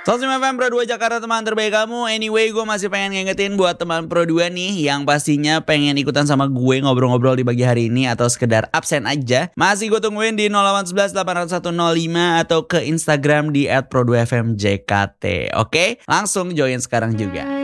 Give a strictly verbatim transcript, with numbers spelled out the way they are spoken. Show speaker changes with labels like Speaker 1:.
Speaker 1: seratus lima F M Pro dua Jakarta, teman terbaik kamu. Anyway, gue masih pengen ngingetin buat teman Pro dua nih yang pastinya pengen ikutan sama gue ngobrol-ngobrol di pagi hari ini atau sekedar absen aja. Masih gue tungguin di nol delapan satu satu delapan nol satu nol lima atau ke Instagram di et pro dua f m j k t. Oke, langsung join sekarang juga.